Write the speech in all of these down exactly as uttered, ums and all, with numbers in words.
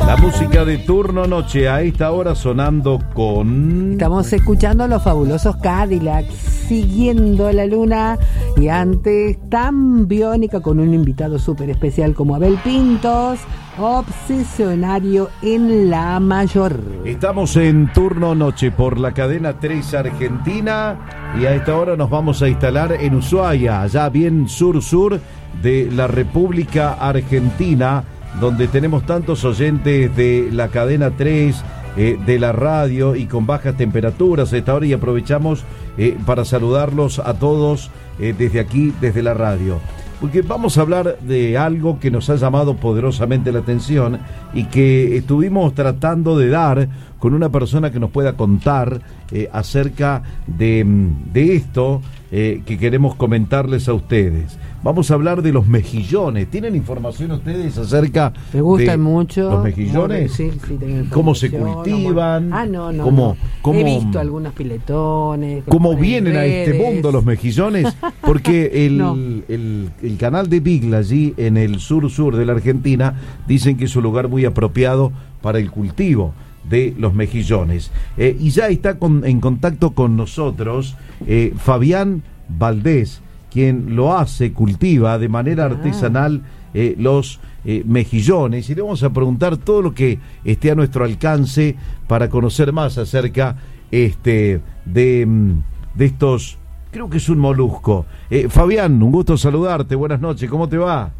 La música de Turno Noche a esta hora sonando con... Estamos escuchando a los fabulosos Cadillacs, siguiendo la luna, y antes Tan Biónica con un invitado súper especial como Abel Pintos, Obsesionario en La Mayor. Estamos en Turno Noche por la cadena tres Argentina y a esta hora nos vamos a instalar en Ushuaia, allá bien sur-sur de la República Argentina, donde tenemos tantos oyentes de la cadena tres, eh, de la radio y con bajas temperaturas a esta hora, y aprovechamos eh, para saludarlos a todos eh, desde aquí, desde la radio. Porque vamos a hablar de algo que nos ha llamado poderosamente la atención y que estuvimos tratando de dar con una persona que nos pueda contar eh, acerca de, de esto eh, que queremos comentarles a ustedes. Vamos a hablar de los mejillones. ¿Tienen información ustedes acerca Me gustan de mucho los mejillones? Sí, sí, tengo ¿Cómo se información, cultivan? No, ah, no, no. ¿Cómo, no. cómo, He visto algunos piletones. ¿Cómo vienen a este mundo los mejillones? Porque el, no. el, el canal de Bigla, allí en el sur-sur de la Argentina, dicen que es un lugar muy apropiado para el cultivo de los mejillones. Eh, y ya está con, en contacto con nosotros eh, Fabián Valdés, quien lo hace, cultiva de manera artesanal eh, los eh, mejillones, y le vamos a preguntar todo lo que esté a nuestro alcance para conocer más acerca este de, de estos, creo que es un molusco. Eh, Fabián, un gusto saludarte, buenas noches, ¿cómo te va?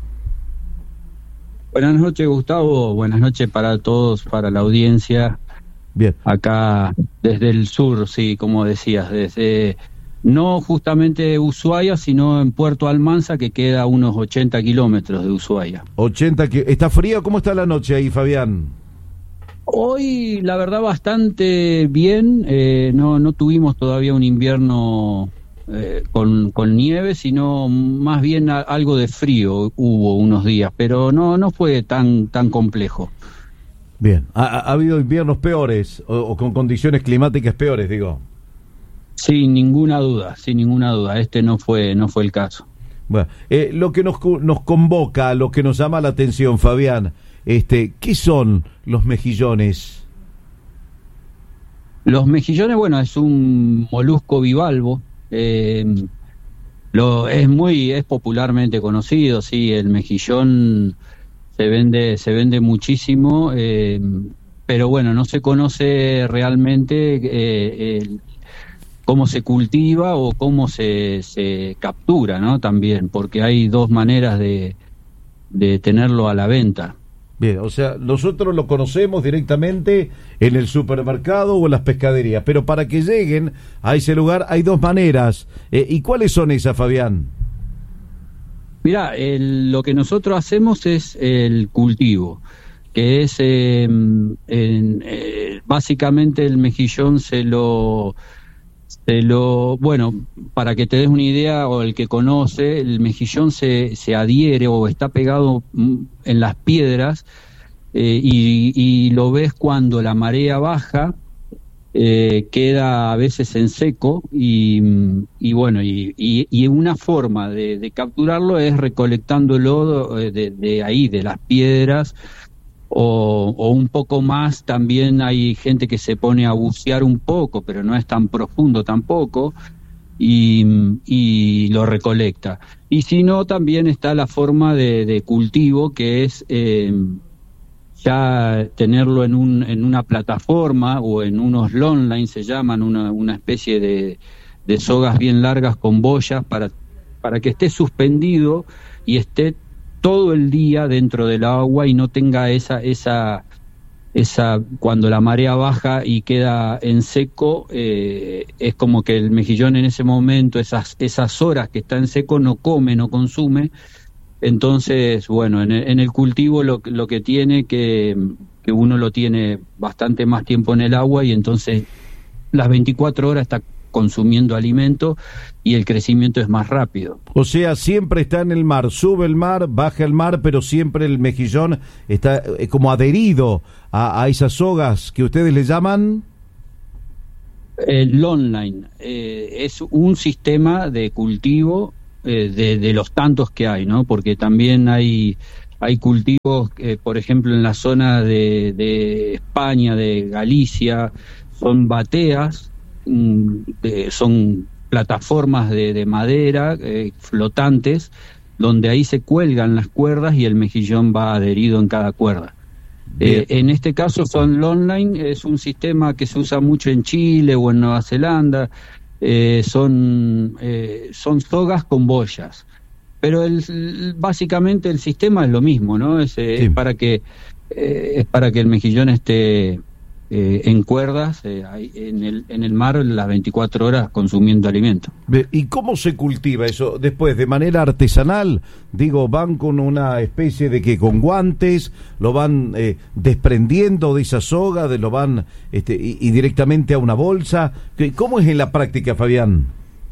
Buenas noches, Gustavo, buenas noches para todos, para la audiencia. Bien. Acá desde el sur, sí, como decías, desde... No justamente Ushuaia, sino en Puerto Almanza, que queda a unos ochenta kilómetros de Ushuaia. ochenta que ¿Está frío? ¿Cómo está la noche ahí, Fabián? Hoy, la verdad, bastante bien. Eh, no, no tuvimos todavía un invierno eh, con, con nieve, sino más bien a, algo de frío hubo unos días, pero no, no fue tan, tan complejo. Bien. ¿Ha, ha habido inviernos peores o, o con condiciones climáticas peores, digo? Sin ninguna duda, sin ninguna duda. Este no fue, no fue el caso. Bueno, eh, lo que nos, nos convoca, lo que nos llama la atención, Fabián, este, ¿qué son los mejillones? Los mejillones, bueno, es un molusco bivalvo. Eh, lo es muy, es popularmente conocido, sí. El mejillón se vende, se vende muchísimo, eh, pero bueno, no se conoce realmente eh, el cómo se cultiva o cómo se, se captura, ¿no? También, porque hay dos maneras de, de tenerlo a la venta. Bien, o sea, nosotros lo conocemos directamente en el supermercado o en las pescaderías, pero para que lleguen a ese lugar hay dos maneras. Eh, ¿Y cuáles son esas, Fabián? Mirá, el, lo que nosotros hacemos es el cultivo, que es, eh, en, eh, básicamente el mejillón se lo... Se lo, bueno, para que te des una idea, o el que conoce, el mejillón se, se adhiere o está pegado en las piedras eh, y, y lo ves cuando la marea baja, eh, queda a veces en seco y, y bueno, y, y, y una forma de, de capturarlo es recolectándolo de, de ahí, de las piedras. O, o un poco más, también hay gente que se pone a bucear un poco, pero no es tan profundo tampoco, y, y lo recolecta. Y si no, también está la forma de, de cultivo, que es eh, ya tenerlo en, un, en una plataforma o en unos longline, se llaman, una, una especie de, de sogas bien largas con boyas para, para que esté suspendido y esté todo el día dentro del agua y no tenga esa esa esa cuando la marea baja y queda en seco, eh, es como que el mejillón en ese momento, esas esas horas que está en seco, no come, no consume. Entonces, bueno, en el, en el cultivo lo, lo que tiene que, que uno lo tiene bastante más tiempo en el agua y entonces las veinticuatro horas está consumiendo alimento y el crecimiento es más rápido. O sea, siempre está en el mar, sube el mar, baja el mar, pero siempre el mejillón está eh, como adherido a, a esas sogas que ustedes le llaman... El online eh, es un sistema de cultivo eh, de, de los tantos que hay, ¿no? Porque también hay hay cultivos, eh, por ejemplo, en la zona de, de España, de Galicia, son bateas, mm, de, son plataformas de, de madera eh, flotantes, donde ahí se cuelgan las cuerdas y el mejillón va adherido en cada cuerda. Eh, en este caso son online, es un sistema que se usa mucho en Chile o en Nueva Zelanda, eh, son, eh, son sogas con boyas. Pero el, básicamente el sistema es lo mismo, ¿no? Es, eh, sí. es para que eh, es para que el mejillón esté eh, en cuerdas eh, en el en el mar las veinticuatro horas consumiendo alimento. ¿Y cómo se cultiva eso después? ¿De manera artesanal? Digo, van con una especie de que con guantes lo van eh, desprendiendo de esa soga, de lo van este, y, y directamente a una bolsa. ¿Cómo es en la práctica, Fabián?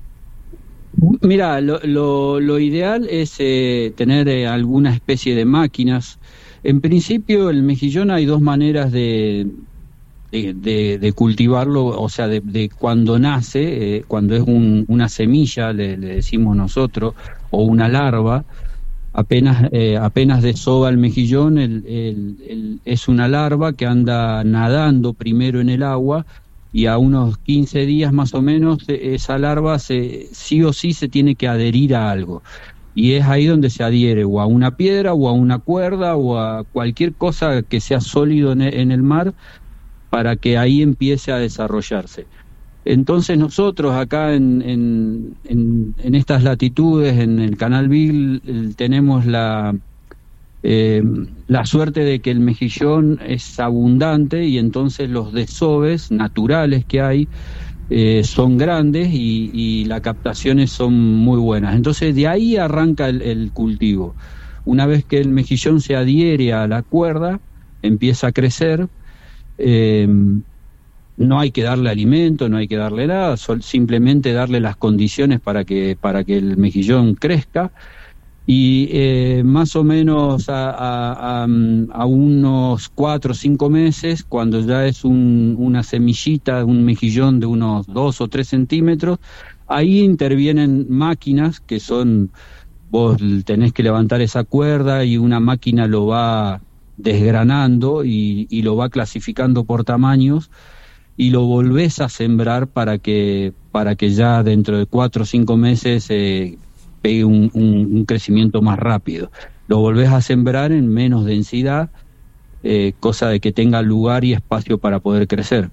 Mira, lo, lo, lo ideal es eh, tener eh, alguna especie de máquinas. En principio, el mejillón hay dos maneras de, de, de, de cultivarlo, o sea, de, de cuando nace, eh, cuando es un, una semilla, le, le decimos nosotros, o una larva, apenas eh, apenas desova el mejillón, el, el, el, es una larva que anda nadando primero en el agua, y a unos quince días más o menos esa larva se, sí o sí se tiene que adherir a algo, y es ahí donde se adhiere o a una piedra o a una cuerda o a cualquier cosa que sea sólido en, en el mar, para que ahí empiece a desarrollarse. Entonces nosotros acá en, en, en, en estas latitudes, en el Canal Beagle, tenemos la Eh, la suerte de que el mejillón es abundante, y entonces los desoves naturales que hay eh, son grandes y, y las captaciones son muy buenas. Entonces de ahí arranca el, el cultivo. Una vez que el mejillón se adhiere a la cuerda, empieza a crecer. Eh, no hay que darle alimento, no hay que darle nada, sol, simplemente darle las condiciones para que, para que el mejillón crezca. Y eh, más o menos a, a, a, a unos cuatro o cinco meses, cuando ya es un, una semillita, un mejillón de unos dos o tres centímetros, ahí intervienen máquinas que son, vos tenés que levantar esa cuerda y una máquina lo va desgranando y, y lo va clasificando por tamaños, y lo volvés a sembrar para que, para que ya dentro de cuatro o cinco meses eh, pegue un, un, un crecimiento más rápido. Lo volvés a sembrar en menos densidad, eh, cosa de que tenga lugar y espacio para poder crecer.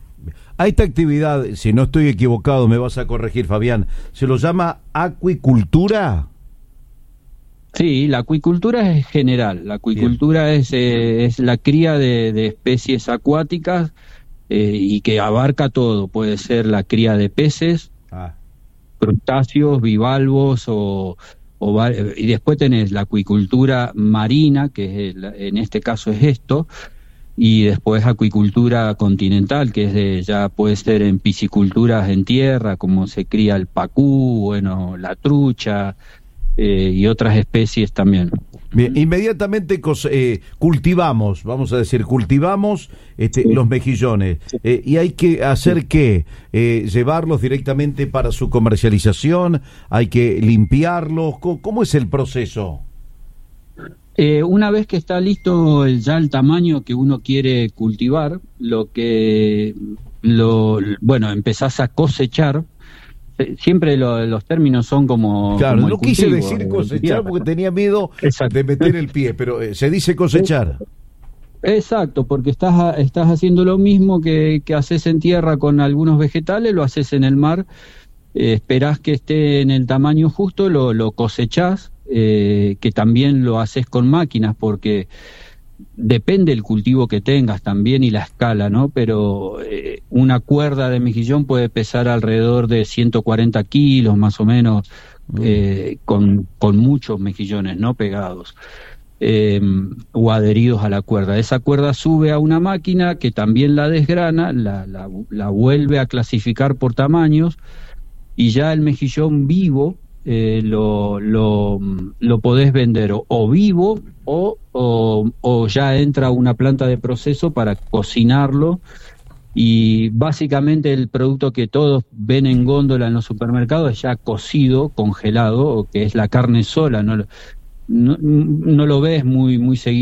A esta actividad, si no estoy equivocado, me vas a corregir, Fabián, ¿se lo llama acuicultura? Sí, la acuicultura es general. La acuicultura es, eh, es la cría de, de especies acuáticas eh, y que abarca todo. Puede ser la cría de peces, ah. crustáceos, bivalvos o, o y después tenés la acuicultura marina, que es el, en este caso es esto, y después acuicultura continental, que es de, ya puede ser en pisciculturas en tierra, como se cría el pacú, bueno, la trucha eh, y otras especies también. Bien, inmediatamente eh, cultivamos, vamos a decir, cultivamos este, sí. los mejillones. Eh, ¿Y hay que hacer qué? Eh, ¿Llevarlos directamente para su comercialización? ¿Hay que limpiarlos? ¿Cómo, cómo es el proceso? Eh, una vez que está listo el, ya el tamaño que uno quiere cultivar, lo que, lo, bueno, empezás a cosechar. Siempre lo, los términos son como... Claro, como no cultivo, quise decir cosechar porque tenía miedo Exacto. de meter el pie, pero eh, se dice cosechar. Exacto, porque estás, estás haciendo lo mismo que, que haces en tierra con algunos vegetales, lo haces en el mar, eh, esperás que esté en el tamaño justo, lo, lo cosechás, eh, que también lo haces con máquinas, porque depende el cultivo que tengas también y la escala, ¿no? Pero eh, una cuerda de mejillón puede pesar alrededor de ciento cuarenta kilos más o menos, mm. eh, con, con muchos mejillones, ¿no? Pegados eh, o adheridos a la cuerda. Esa cuerda sube a una máquina que también la desgrana, la, la, la vuelve a clasificar por tamaños, y ya el mejillón vivo Eh, lo, lo, lo podés vender o, o vivo o, o, o ya entra una planta de proceso para cocinarlo, y básicamente el producto que todos ven en góndola en los supermercados es ya cocido, congelado, o que es la carne sola, ¿no? no, no lo ves muy, muy seguido.